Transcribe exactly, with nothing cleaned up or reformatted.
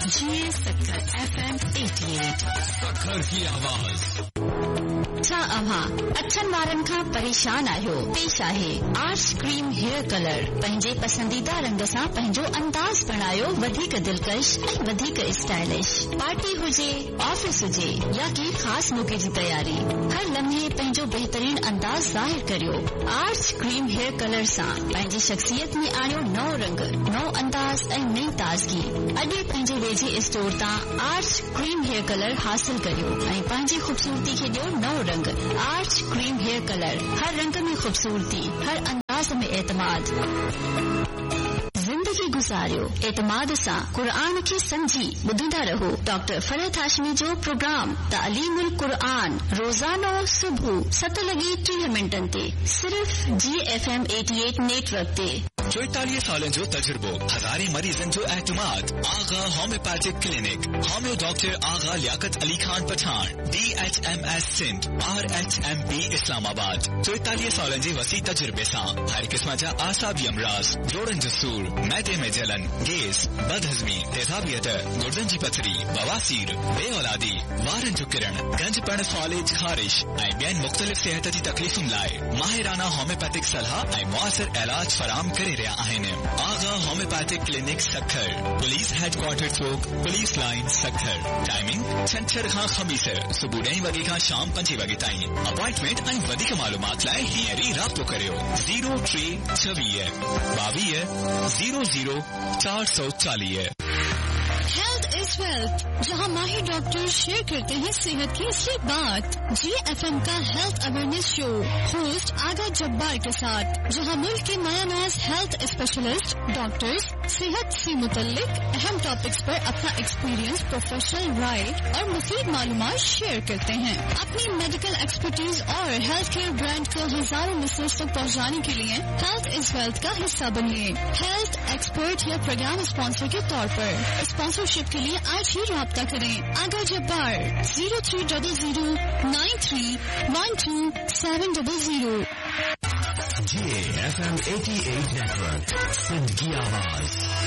जी सक्कर F M eighty eight सक्कर की आवाज। छा अव्हां अठन वारनि खां परेशान आहियो? पेश आहे आर्श क्रीम हेयर कलर। पंहिंजे पसंदीदा रंग सां पंहिंजो अंदाज़ बणायो वधीक दिलकश ऐं वधीक स्टाइलिश। पार्टी हुजे, ऑफिस हुजे या के ख़ास मौके जी तयारी, हर लम्हे पंहिंजो बहितरीन अंदाज़ ज़ाहिर करियो। आर्श क्रीम हेयर कलर सां पंहिंजी शख्सियत में आणियो नओ रंग, नओ अंदाज़ ऐं नई ताज़गी। अॼु पंहिंजे वेझे स्टोर तां आर्श क्रीम हेयर कलर हासिल करियो ऐं पंहिंजी खूबसूरती खे ॾियो नओ रंग। आर्च क्रीम हेयर कलर, हर रंग में खूबसूरती, हर अंदाज में एतमाद। जिंदगी गुजारियो एतमाद सां कुरान खे समझी ॿुधंदा रहो। डॉक्टर फरहत हाशमी जो प्रोग्राम तालीमुल कुरान रोज़ानो सुबुह सत लॻी टीह मिंटनि ते सिर्फ़ जी F M eighty eight network ते। चौतालीस सालन जो तजुर्बो, हज़ारे मरीजन जो एतमाद। आगा होम्योपैथिक क्लिनिक, होम्यो डॉक्टर आगा Liaquat Ali Khan Pathan, D H M S Sindh, R H M P Islamabad. चौतालीस सालन जे वसी तजुर्बे सां हर क़िस्म जा आसाबी अमराज, जोड़न जो सूर, मैदे में जलन, गैस, बदहज़मी, तेज़ाबियत, गुर्दन जी पथरी, बवासीर, बेऔलादी, वारन जो किरण, गंजपण, फालिज, खारिश ऐं ॿियनि मुख़्तलिफ़ सिहत जी तकलीफ़ुनि लाइ माहिराना होम्योपैथिक सलाह ऐं मुअसर इलाज फराम करे रहिया आहिनि। आगा homeopathic clinic Sukkur, police headquarter चौक, पुलिस लाइन सखर। टाइमिंग छंछर खां ख़मीस सुबुह ॾहें वॻे खां शाम पंजे वॻे ताईं। अपॉइंटमेंट ऐं वधीक मालूमात लाइ हींअर ई राब्तो करियो ज़ीरो टे छवीह ॿावीह ज़ीरो ज़ीरो चार सौ चालीह। हेल्थ इज वेल्थ, जहां माहिर डॉक्टर शेयर करते हैं सेहत की असली बात। जी एफ एम का हेल्थ अवेयरनेस शो होस्ट आगा जब्बार के साथ, जहां मुल्क के मायानाज हेल्थ स्पेशलिस्ट डॉक्टर्स सेहत से मुतल्लिक अहम टॉपिक्स पर अपना एक्सपीरियंस, प्रोफेशनल राय और मुफीद मालूमात शेयर करते हैं। अपनी मेडिकल एक्सपर्टीज और हेल्थ केयर ब्रांड को हजारों लिसनर्स तक पहुँचाने के लिए हेल्थ इज वेल्थ का हिस्सा बनिए। हेल्थ एक्सपर्ट या प्रोग्राम स्पॉन्सर के तौर पर स्पॉन्सरशिप के लिए आज ही राब्ता करें। आगा Jabbar zero three double zero nine three one two seven double zero. जी F M eighty eight network, Sindh की आवाज।